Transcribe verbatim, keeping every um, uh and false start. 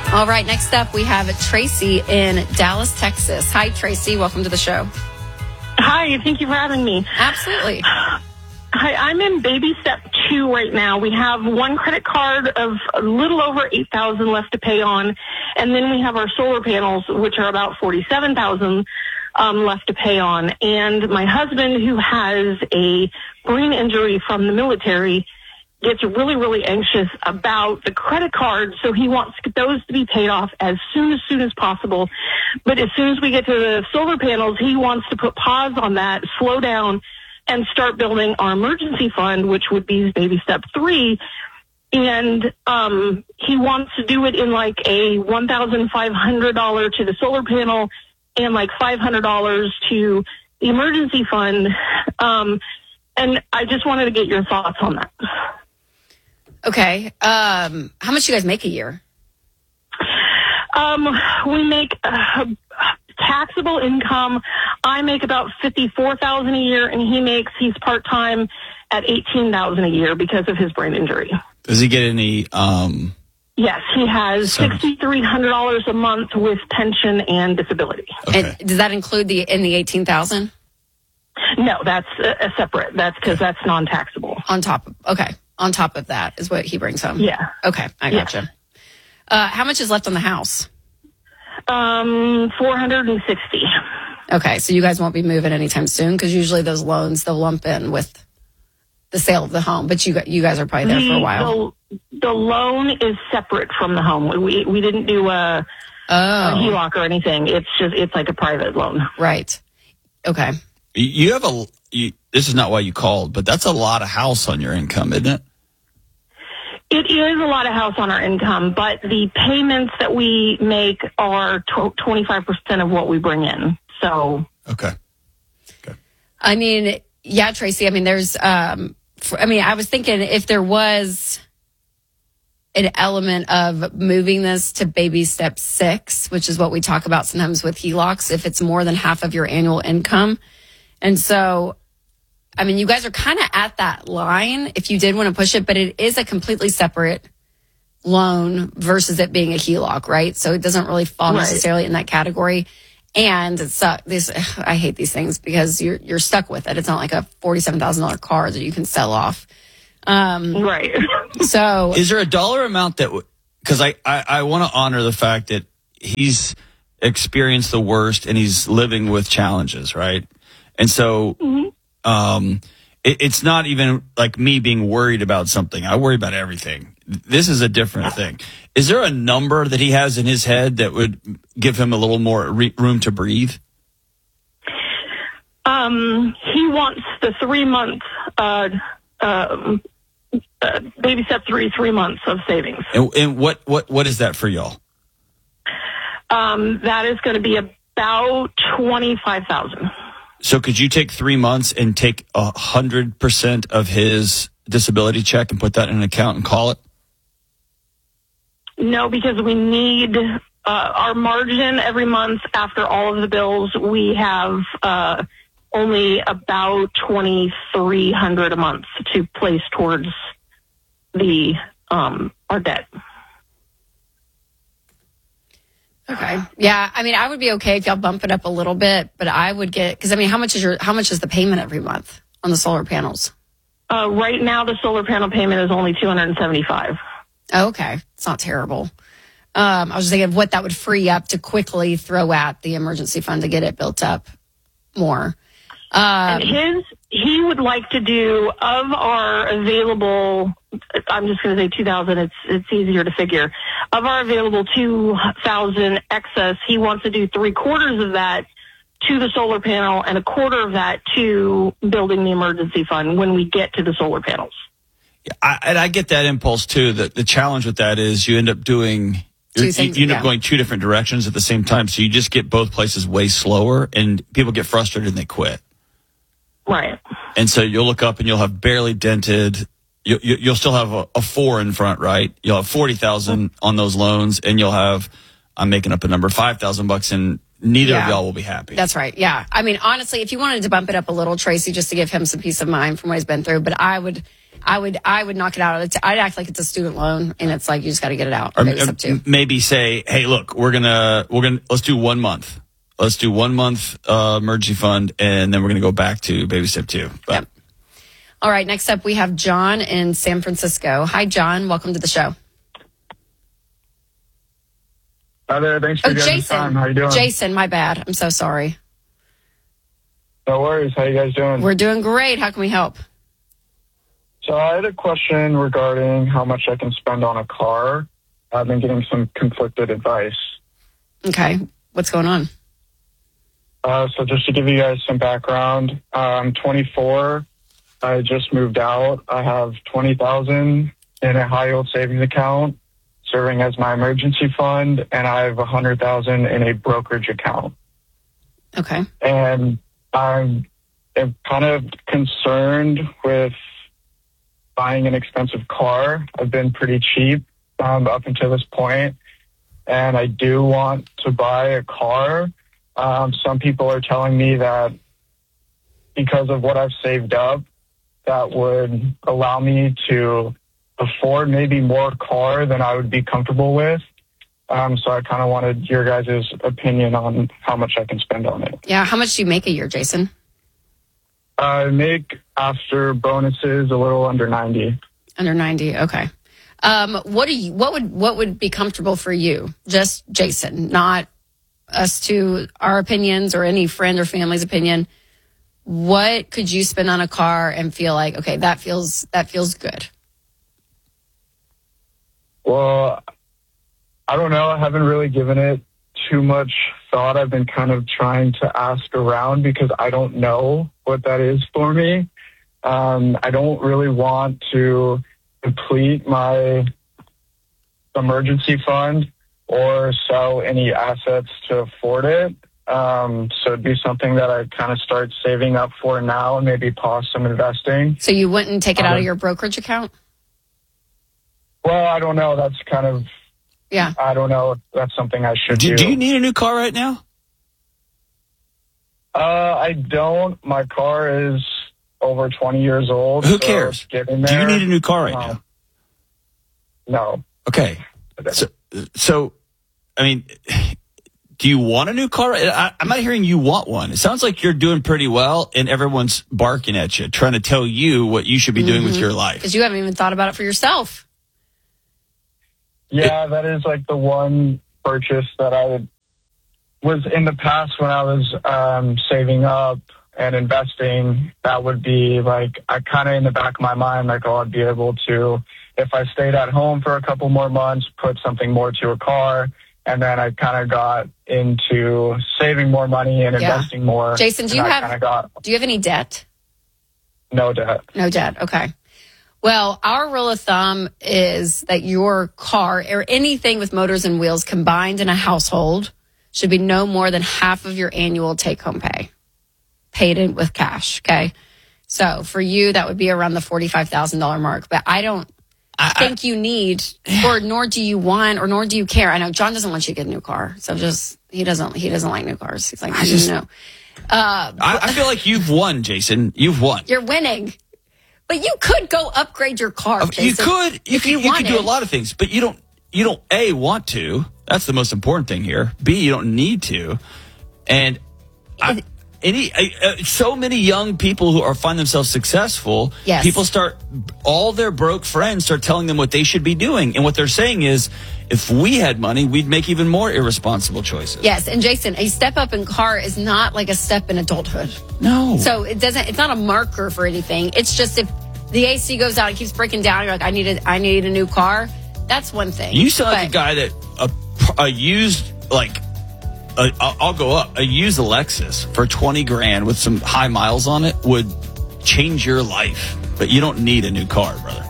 All right, next up we have Tracy in Dallas, Texas. Hi, Tracy. Welcome to the show. Hi, thank you for having me. Absolutely. Hi, I'm in baby step two right now. We have one credit card of a little over eight thousand dollars left to pay on, and then we have our solar panels, which are about forty-seven thousand dollars um, left to pay on. And my husband, who has a brain injury from the military, gets really, really anxious about the credit card, so he wants those to be paid off as soon as soon as possible. But as soon as we get to the solar panels, he wants to put pause on that, slow down, and start building our emergency fund, which would be baby step three. And um, he wants to do it in like a one thousand five hundred dollars to the solar panel and like five hundred dollars to the emergency fund. Um, and I just wanted to get your thoughts on that. Okay. Um, how much do you guys make a year? Um, we make uh, taxable income. I make about fifty-four thousand dollars a year, and he makes, he's part-time at eighteen thousand dollars a year because of his brain injury. Does he get any? Um, yes, he has six thousand three hundred dollars a month with pension and disability. Okay. And does that include the in the eighteen thousand dollars? No, that's a, a separate. That's because that's non-taxable. On top of, okay. On top of that is what he brings home. Yeah. Okay, I gotcha. Yeah. Uh, how much is left on the house? Um, four hundred sixty. Okay, so you guys won't be moving anytime soon because usually those loans they'll lump in with the sale of the home. But you you guys are probably there the, for a while. The, the loan is separate from the home. We we didn't do a, oh. a H E L O C or anything. It's just it's like a private loan. Right. Okay. you have a. You, this is not why you called, but that's a lot of house on your income, isn't it? It is a lot of house on our income, but the payments that we make are twenty-five percent of what we bring in. So, okay. Okay. I mean, yeah, Tracy, I mean, there's, um, for, I mean, I was thinking if there was an element of moving this to baby step six, which is what we talk about sometimes with H E L O Cs, if it's more than half of your annual income. And so, I mean, you guys are kind of at that line if you did want to push it, but it is a completely separate loan versus it being a H E L O C, right? So it doesn't really fall right. necessarily in that category. And it's uh, this. I hate these things because you're you're stuck with it. It's not like a forty-seven thousand dollars car that you can sell off. Um, right. So, is there a dollar amount that? Because I I, I want to honor the fact that he's experienced the worst and he's living with challenges, right? And so. Mm-hmm. Um, it, it's not even like me being worried about something. I worry about everything. This is a different thing. Is there a number that he has in his head that would give him a little more re- room to breathe? Um, he wants the three month, uh, um, uh, baby step three, three months of savings. And, and what, what, what is that for y'all? Um, that is going to be about twenty-five thousand. So could you take three months and take a hundred percent of his disability check and put that in an account and call it? No, because we need uh, our margin every month after all of the bills. We have uh, only about twenty-three hundred a month to place towards the um, our debt. okay. Yeah. I mean, I would be okay if y'all bump it up a little bit, but I would get, because I mean, how much is your, how much is the payment every month on the solar panels? Uh, right now, the solar panel payment is only two hundred seventy-five dollars. Oh, okay. It's not terrible. Um, I was just thinking of what that would free up to quickly throw at the emergency fund to get it built up more. Um, and his, he would like to do of our available, I'm just going to say two thousand, it's, it's easier to figure. Of our available two thousand excess, he wants to do three quarters of that to the solar panel and a quarter of that to building the emergency fund when we get to the solar panels. Yeah, I, and I get that impulse too. The, the challenge with that is you end up doing, you, things, you end yeah. up going two different directions at the same time. So you just get both places way slower and people get frustrated and they quit. Right. And so you'll look up and you'll have barely dented. You, you, you'll still have a, a four in front, right? You'll have forty thousand on those loans, and you'll have, I'm making up a number, five thousand bucks, and neither Yeah. of y'all will be happy. That's right. Yeah. I mean, honestly, if you wanted to bump it up a little, Tracy, just to give him some peace of mind from what he's been through, but I would, I would I would knock it out. It's, I'd act like it's a student loan, and it's like you just got to get it out. Or, Maybe uh, step two. maybe say, hey, look, we're gonna we're gonna let's do one month. Let's do one month uh, emergency fund, and then we're gonna go back to baby step two. But, Yep. All right. Next up, we have John in San Francisco. Hi, John. Welcome to the show. Hi there. Thanks for Oh, giving Jason. time. How you doing? Jason, my bad. I'm so sorry. No worries. How you guys doing? We're doing great. How can we help? So I had a question regarding how much I can spend on a car. I've been getting some conflicted advice. Okay. What's going on? Uh, so just to give you guys some background, I'm twenty-four. I just moved out. I have twenty thousand in a high yield savings account serving as my emergency fund, and I have one hundred thousand in a brokerage account. Okay. And I'm, I'm kind of concerned with buying an expensive car. I've been pretty cheap um, up until this point, and I do want to buy a car. Um, some people are telling me that because of what I've saved up, that would allow me to afford maybe more car than I would be comfortable with. Um, so I kind of wanted your guys' opinion on how much I can spend on it. Yeah. How much do you make a year, Jason? I make after bonuses a little under ninety. Under ninety. Okay. Um, what do you, what would, what would be comfortable for you? Just Jason, not us to our opinions or any friend or family's opinion. What could you spend on a car and feel like, okay, that feels, that feels good? Well, I don't know. I haven't really given it too much thought. I've been kind of trying to ask around because I don't know what that is for me. Um, I don't really want to deplete my emergency fund or sell any assets to afford it. Um, so it'd be something that I'd kind of start saving up for now and maybe pause some investing. So you wouldn't take it out Um, of your brokerage account? Well, I don't know. That's kind of, Yeah. I don't know if that's something I should do. do, do you need a new car right now? Uh, I don't. My car is over twenty years old. Who so cares? it's getting Do you there. need a new car right Um, now? No. Okay. So, so, I mean, do you want a new car? I, I'm not hearing you want one. It sounds like you're doing pretty well, and everyone's barking at you, trying to tell you what you should be doing with your life. Because you haven't even thought about it for yourself. Yeah, that is like the one purchase that I would, was in the past when I was um, saving up and investing. That would be like, I kind of in the back of my mind, like, oh, I'd be able to, if I stayed at home for a couple more months, put something more to a car. And then I kind of got into saving more money and Yeah. investing more. Jason, do and you I have- kind of got Do you have any debt? no debt. No debt. Okay. Well, our rule of thumb is that your car or anything with motors and wheels combined in a household should be no more than half of your annual take-home pay, paid in with cash. Okay. So for you, that would be around the forty-five thousand dollars mark. But I don't I, think you need, or nor do you want, or nor do you care. I know John doesn't want you to get a new car. So just, he doesn't, he doesn't like new cars. He's like, I just- no. Uh, I, I feel like you've won, Jason. You've won. you're winning. But you could go upgrade your car. You Jason, could, you if could, you, you could do a wanted. lot of things, but you don't, you don't A, want to. That's the most important thing here. B, you don't need to. And I, any, uh, so many young people who are find themselves successful, Yes. people start, all their broke friends start telling them what they should be doing. And what they're saying is, if we had money, we'd make even more irresponsible choices. Yes, and Jason, a step up in car is not like a step in adulthood. No. So it doesn't. It's not a marker for anything. It's just if the A C goes out and keeps breaking down, you're like, I need a, I need a new car. That's one thing. You sound like a But- guy that a, a used, like, a, I'll I'll go up, a used Lexus for twenty grand with some high miles on it would change your life. But you don't need a new car, brother.